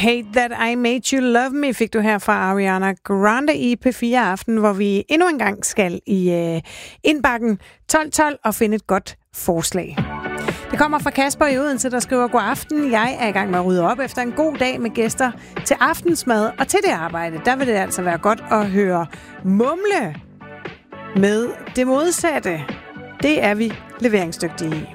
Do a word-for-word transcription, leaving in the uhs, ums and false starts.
Hate That I Made You Love Me fik du her fra Ariana Grande i P fire Aften, hvor vi endnu en gang skal i øh, indbakken tolv tolv og finde et godt forslag. Det kommer fra Kasper i Odense, der skriver: God aften, jeg er i gang med at rydde op efter en god dag med gæster til aftensmad og til det arbejde. Der vil det altså være godt at høre mumle med det modsatte. Det er vi leveringsdygtige i.